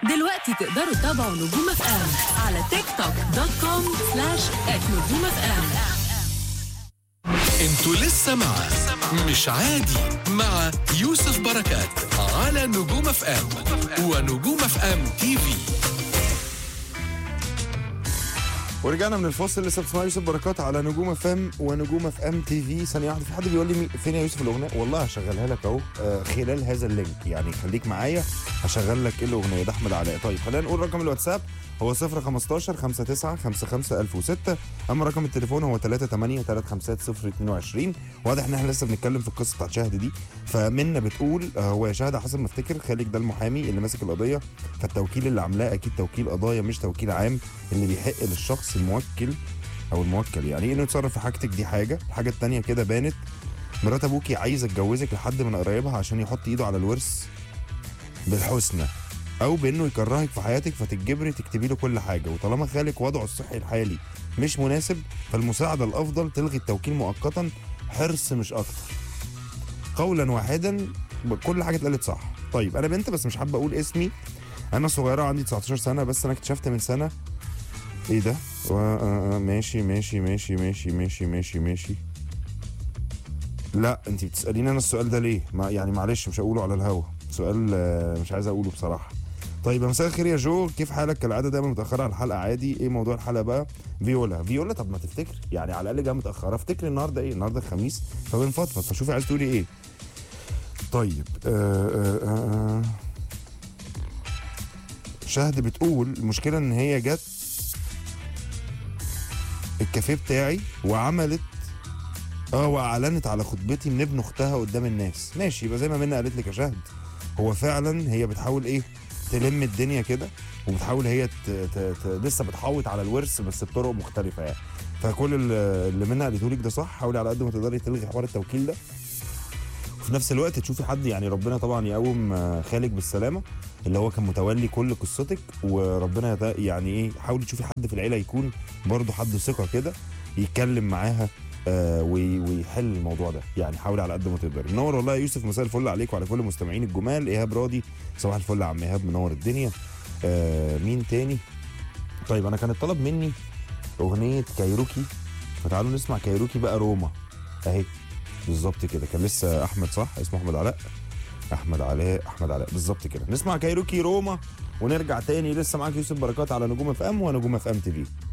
دلوقتي تقدروا تتابعوا نجوم اف ام على tiktok.com/@نجوم اف ام. انتوا لسه مع مش عادي مع يوسف بركات على نجوم اف ام ونجوم اف ام تي في. ورجعنا من الفاصل. لسه بتسمع يوسف بركات على نجوم اف ام ونجوم اف ام تي في. ثانيه واحده، في حد بيقول لي فين يا يوسف الاغنيه؟ والله هشغلها لك اهو خلال هذا اللينك، يعني خليك معايا هشغل لك الاغنيه. ده احمد علاء. طيب خلينا نقول رقم الواتساب هو 015 59 55 1006. اما رقم التليفون هو 38 350 022. واضح ان احنا لسه بنتكلم في القصه بتاعت شهد دي. فمنى بتقول هو يا شهد حسب ما افتكر خالد ده المحامي اللي ماسك القضيه، فالتوكيل اللي عاملاه اكيد توكيل قضايا مش توكيل عام اللي بيحق للشخص الموكل او الموكل يعني انه يتصرف في حاجتك. دي حاجه. الحاجه الثانيه كده بانت مرات ابوكي عايزه تجوزك لحد من قرايبها عشان يحط ايده على الورث بالحسنى او بانه يكرهك في حياتك فتجبري تكتبي له كل حاجه، وطالما خالك وضعه الصحي الحالي مش مناسب فالمساعده الافضل تلغي التوكيل مؤقتا، حرص مش اكتر. قولا واحدا كل حاجه اتقالت صح. طيب انا بنت بس مش حابه اقول اسمي، انا صغيره عندي 19 سنه، بس انا اكتشفت من سنه ايه ده ماشي ماشي ماشي ماشي ماشي ماشي ماشي. لا انت بتساليني انا السؤال ده ليه؟ يعني معلش مش هقوله على الهوا، سؤال مش عايز اقوله بصراحه. طيب مساء الخير يا جو، كيف حالك؟ كالعاده دايما متاخره على الحلقه. عادي، ايه موضوع الحلقه بقى؟ فيولا طب ما تفتكر يعني على الاقل جايه متاخره. افتكر النهارده ايه؟ النهارده الخميس فبنفضفض، فشوفي عايز تقولي ايه. طيب شهد بتقول المشكله ان هي جت الكافيه بتاعي وعملت واعلنت على خطبتي من ابن اختها قدام الناس. ماشي، يبقى زي ما منى قالت لك يا شهد، هو فعلا هي بتحاول ايه تلم الدنيا كده، وبتحاول هي لسه بتحوط على الورث بس بطرق مختلفه يعني. فكل اللي منى قالته لك ده صح. حاولي على قد ما تقدري تلغي حوار التوكيل ده، وفي نفس الوقت تشوفي حد، يعني ربنا طبعا يقوم خالك بالسلامه اللي هو كان متولي كل قصتك، وربنا يعني ايه حاولي تشوفي حد في العيله يكون برضه حد ثقه كده يتكلم معاها ويحل الموضوع ده. يعني حاولي على قد ما تقدري. منور والله يا يوسف، مساء الفل عليك وعلى كل مستمعين الجمال. ايهاب راضي، صباح الفل يا عم ايهاب، منور الدنيا. مين تاني؟ طيب انا كان الطلب مني اغنيه كايروكي، فتعالوا نسمع كايروكي بقى روما اهي بالظبط كده. كان لسه احمد صح اسمه احمد علاء بالظبط كده. نسمع كايروكي روما ونرجع تاني. لسه معاك يوسف بركات على نجوم اف ام ونجوم اف ام تي في.